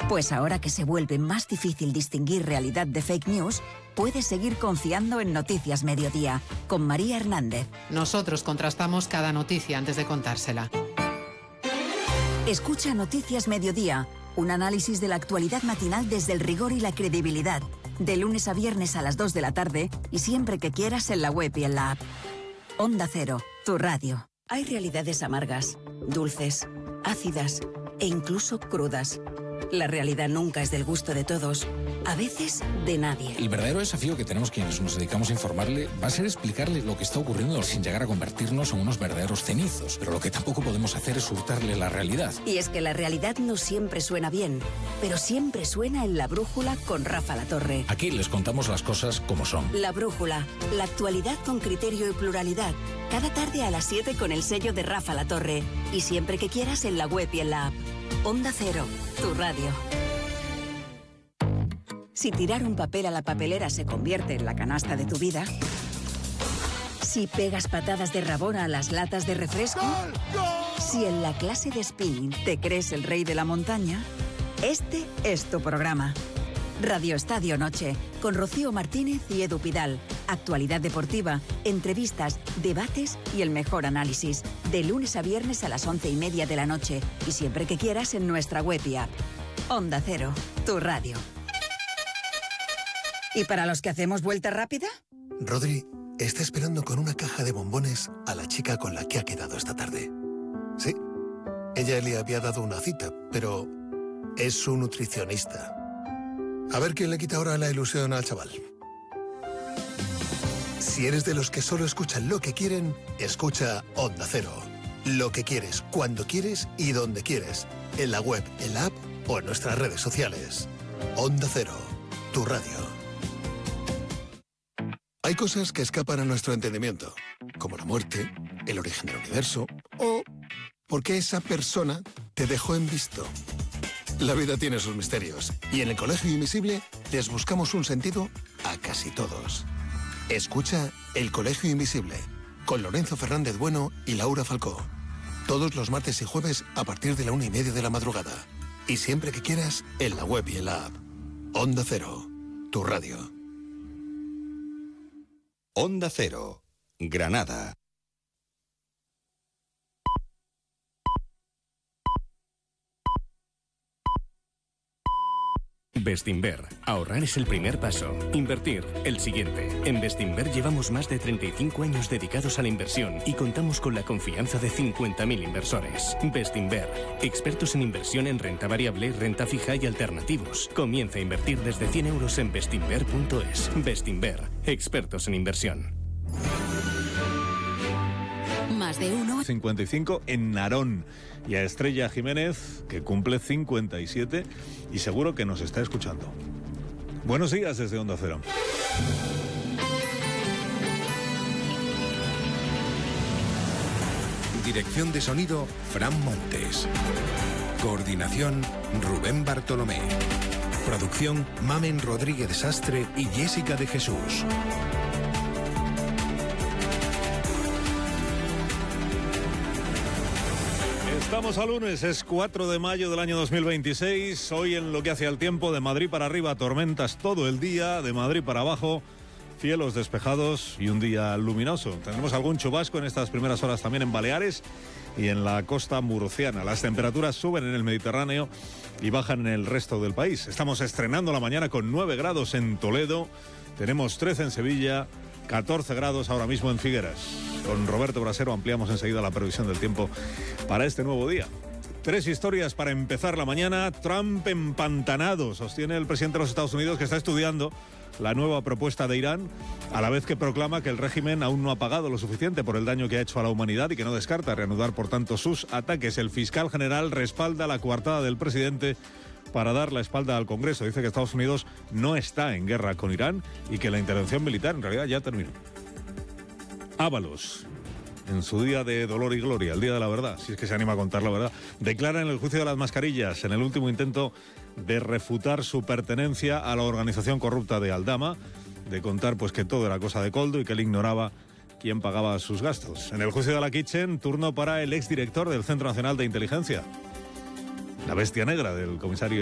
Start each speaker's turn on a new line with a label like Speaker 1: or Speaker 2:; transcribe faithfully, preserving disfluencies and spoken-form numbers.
Speaker 1: Pues ahora que se vuelve más difícil distinguir realidad de fake news, puedes seguir confiando en Noticias Mediodía, con María Hernández.
Speaker 2: Nosotros contrastamos cada noticia antes de contársela.
Speaker 1: Escucha Noticias Mediodía, un análisis de la actualidad matinal desde el rigor y la credibilidad, de lunes a viernes a las dos de la tarde y siempre que quieras en la web y en la app. Onda Cero, tu radio. Hay realidades amargas, dulces, ácidas e incluso crudas. La realidad nunca es del gusto de todos, a veces de nadie.
Speaker 3: El verdadero desafío que tenemos quienes nos dedicamos a informarle va a ser explicarle lo que está ocurriendo sin llegar a convertirnos en unos verdaderos cenizos. Pero lo que tampoco podemos hacer es hurtarle la realidad.
Speaker 1: Y es que la realidad no siempre suena bien, pero siempre suena en La Brújula con Rafa Latorre.
Speaker 3: Aquí les contamos las cosas como son.
Speaker 1: La Brújula, la actualidad con criterio y pluralidad. Cada tarde a las siete con el sello de Rafa Latorre. Y siempre que quieras en la web y en la app. Onda Cero, tu radio. Si tirar un papel a la papelera se convierte en la canasta de tu vida. Si pegas patadas de rabona a las latas de refresco.
Speaker 4: ¡Gol! ¡Gol!
Speaker 1: Si en la clase de spinning te crees el rey de la montaña. Este es tu programa. Radio Estadio Noche, con Rocío Martínez y Edu Pidal. Actualidad deportiva, entrevistas, debates y el mejor análisis. De lunes a viernes a las once y media de la noche. Y siempre que quieras en nuestra web y app. Onda Cero, tu radio. ¿Y para los que hacemos vuelta rápida?
Speaker 5: Rodri está esperando con una caja de bombones a la chica con la que ha quedado esta tarde. Sí, ella le había dado una cita, pero es su nutricionista. A ver quién le quita ahora la ilusión al chaval. Si eres de los que solo escuchan lo que quieren, escucha Onda Cero. Lo que quieres, cuando quieres y donde quieres. En la web, en la app o en nuestras redes sociales. Onda Cero, tu radio. Hay cosas que escapan a nuestro entendimiento, como la muerte, el origen del universo o por qué esa persona te dejó en visto. La vida tiene sus misterios y en el Colegio Invisible les buscamos un sentido a casi todos. Escucha El Colegio Invisible con Lorenzo Fernández Bueno y Laura Falcó. Todos los martes y jueves a partir de la una y media de la madrugada. Y siempre que quieras en la web y en la app. Onda Cero, tu radio.
Speaker 6: Onda Cero, Granada.
Speaker 7: Bestinver. Ahorrar es el primer paso. Invertir, el siguiente. En Bestinver llevamos más de treinta y cinco años dedicados a la inversión y contamos con la confianza de cincuenta mil inversores. Bestinver. Expertos en inversión en renta variable, renta fija y alternativos. Comienza a invertir desde cien euros en bestinver punto es. Bestinver. Expertos en inversión.
Speaker 1: Más de uno.
Speaker 8: cincuenta y cinco en Narón. Y a Estrella Jiménez, que cumple cincuenta y siete y seguro que nos está escuchando. Buenos días desde Onda Cero.
Speaker 9: Dirección de sonido, Fran Montes. Coordinación, Rubén Bartolomé. Producción, Mamen Rodríguez Sastre y Jessica de Jesús.
Speaker 8: Estamos a lunes, es cuatro de mayo del año dos mil veintiséis. Hoy en lo que hace al tiempo, de Madrid para arriba, tormentas todo el día, de Madrid para abajo, cielos despejados y un día luminoso. Tendremos algún chubasco en estas primeras horas también en Baleares y en la costa murciana. Las temperaturas suben en el Mediterráneo y bajan en el resto del país. Estamos estrenando la mañana con nueve grados en Toledo, tenemos trece en Sevilla, catorce grados ahora mismo en Figueras. Con Roberto Brasero ampliamos enseguida la previsión del tiempo para este nuevo día. Tres historias para empezar la mañana. Trump empantanado. Sostiene el presidente de los Estados Unidos que está estudiando la nueva propuesta de Irán, a la vez que proclama que el régimen aún no ha pagado lo suficiente por el daño que ha hecho a la humanidad y que no descarta reanudar, por tanto, sus ataques. El fiscal general respalda la coartada del presidente para dar la espalda al Congreso. Dice que Estados Unidos no está en guerra con Irán y que la intervención militar en realidad ya terminó. Ábalos, en su día de dolor y gloria, el día de la verdad, si es que se anima a contar la verdad, declara en el juicio de las mascarillas, en el último intento de refutar su pertenencia a la organización corrupta de Aldama, de contar pues que todo era cosa de Coldo y que él ignoraba quién pagaba sus gastos. En el juicio de la Kitchen, turno para el exdirector del Centro Nacional de Inteligencia, la bestia negra del comisario